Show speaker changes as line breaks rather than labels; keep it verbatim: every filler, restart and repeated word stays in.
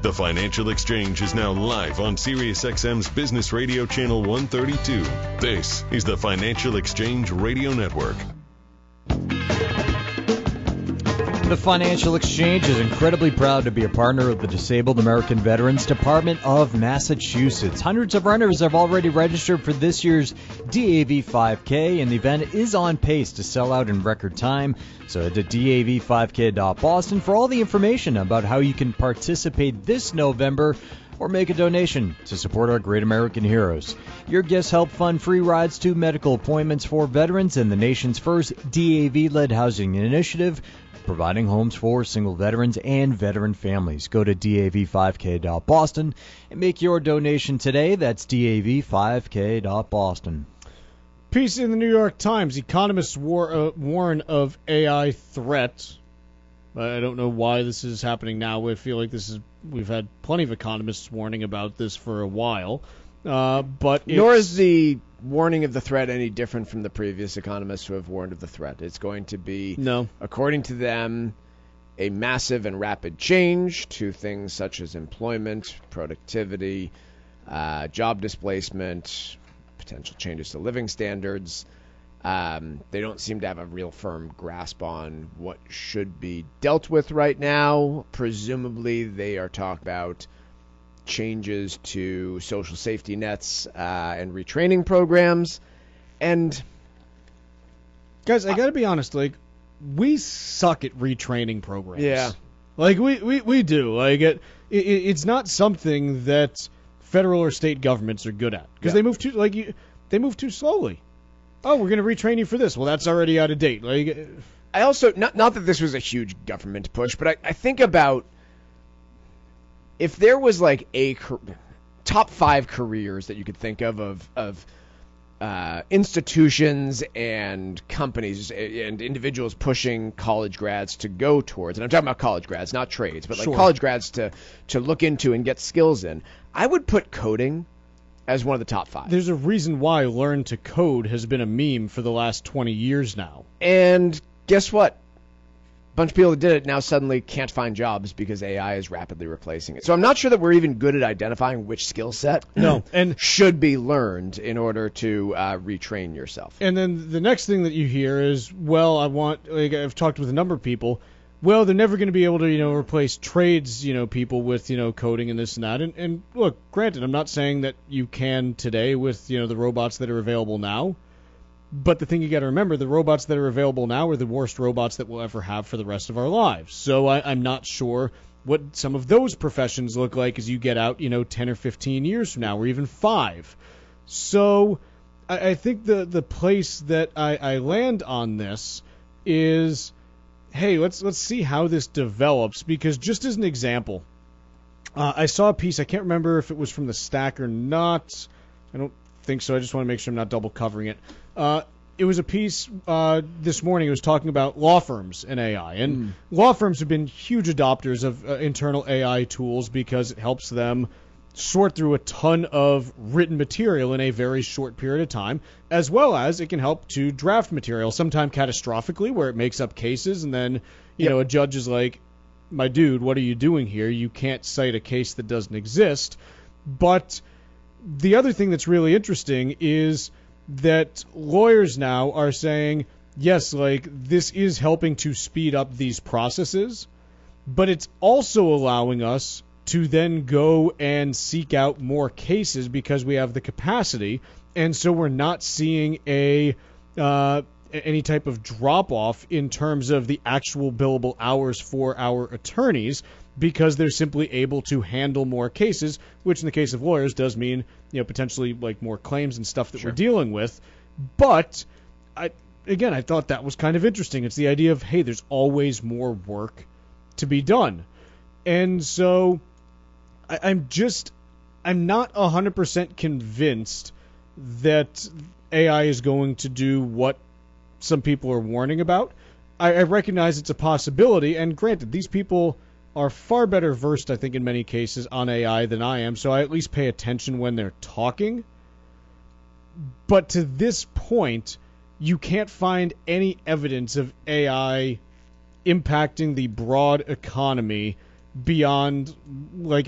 The Financial Exchange is now live on SiriusXM's Business Radio Channel one thirty-two. This is the Financial Exchange Radio Network.
The Financial Exchange is incredibly proud to be a partner of the Disabled American Veterans Department of Massachusetts. Hundreds of runners have already registered for this year's D A V five K, and the event is on pace to sell out in record time. So head to D A V five K dot Boston for all the information about how you can participate this November or make a donation to support our great American heroes. Your gifts help fund free rides to medical appointments for veterans and the nation's first D A V-led housing initiative, providing homes for single veterans and veteran families. Go to D A V five K dot Boston and make your donation today. That's D A V five K dot Boston.
Piece in the New York Times. Economists war, uh, warn of A I threat. I don't know why this is happening now. I feel like this is we've had plenty of economists warning about this for a while. Uh, but
Nor is the warning of the threat any different from the previous economists who have warned of the threat. It's going to be,
no.
according to them, a massive and rapid change to things such as employment, productivity, uh, job displacement, potential changes to living standards. Um, they don't seem to have a real firm grasp on what should be dealt with right now. Presumably, they are talking about changes to social safety nets uh, and retraining programs. And
guys, I got to be honest, like, we suck at retraining programs.
Yeah.
Like, we, we, we do. Like, it, it it's not something that federal or state governments are good at. Because
Yeah.
they move too, like, you, they move too slowly. Oh, we're going to retrain you for this. Well, that's already out of date. Like,
I also, not, not that this was a huge government push, but I, I think about if there was like a car- top five careers that you could think of of, of uh, institutions and companies and individuals pushing college grads to go towards, and I'm talking about college grads, not trades, but like
Sure.
college grads to, to look into and get skills in, I would put coding as one of the top five.
there's a reason why Learn to Code has been a meme for the last twenty years now.
And guess what? A bunch of people that did it now suddenly can't find jobs because A I is rapidly replacing it. So I'm not sure that we're even good at identifying which skill set
No, and
should be learned in order to uh, retrain yourself.
And then the next thing that you hear is, well, I want, like, I've talked with a number of people, well, they're never going to be able to, you know, replace trades, you know, people with, you know, coding and this and that. And, and look, granted, I'm not saying that you can today with, you know, the robots that are available now. But the thing you got to remember, the robots that are available now are the worst robots that we'll ever have for the rest of our lives. So I, I'm not sure what some of those professions look like as you get out, you know, ten or fifteen years from now, or even five. So I, I think the, the place that I, I land on this is, hey, let's let's see how this develops, because just as an example, uh, I saw a piece, I can't remember if it was from the Stack or not. I don't think so. I just want to make sure I'm not double covering it. Uh, it was a piece uh, this morning. It was talking about law firms and A I. And mm. law firms have been huge adopters of uh, internal A I tools because it helps them sort through a ton of written material in a very short period of time, as well as it can help to draft material, sometimes catastrophically, where it makes up cases, and then, you yep. know, a judge is like, my dude, what are you doing here? You can't cite a case that doesn't exist. But the other thing that's really interesting is that lawyers now are saying, yes, like, this is helping to speed up these processes, but it's also allowing us to then go and seek out more cases because we have the capacity, and so we're not seeing a uh, any type of drop-off in terms of the actual billable hours for our attorneys, because they're simply able to handle more cases, which in the case of lawyers does mean, you know, potentially like more claims and stuff that
Sure.
we're dealing with. But I again, I thought that was kind of interesting. It's the idea of, hey, there's always more work to be done. And so I, I'm just, I'm not one hundred percent convinced that A I is going to do what some people are warning about. I, I recognize it's a possibility, and granted, these people are far better versed, I think, in many cases on A I than I am, so I at least pay attention when they're talking. But to this point, you can't find any evidence of A I impacting the broad economy beyond, like,